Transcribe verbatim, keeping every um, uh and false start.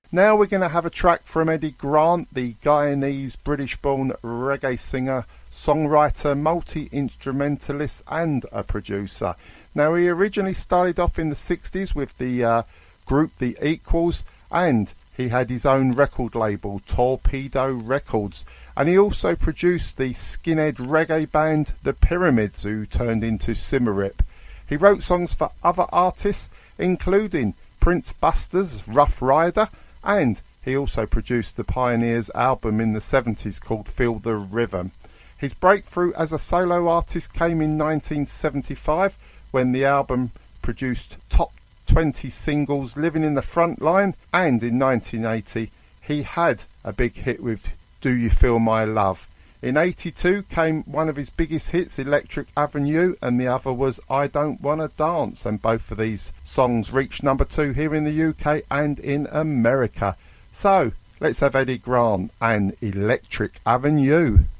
Now we're going to have a track from Eddie Grant, the Guyanese-British-born reggae singer, songwriter, multi-instrumentalist and a producer. Now he originally started off in the sixties with the uh, group The Equals, and he had his own record label, Torpedo Records, and he also produced the skinhead reggae band The Pyramids, who turned into Symarip. He wrote songs for other artists, including Prince Buster's Rough Rider, and he also produced the Pioneers album in the seventies called Feel the Rhythm. His breakthrough as a solo artist came in nineteen seventy-five when the album produced top twenty singles, Living in the Front Line, and in nineteen eighty he had a big hit with Do You Feel My Love. In eighty-two came one of his biggest hits, Electric Avenue, and the other was I Don't Wanna Dance, and both of these songs reached number two here in the U K and in America. So let's have Eddie Grant and Electric Avenue.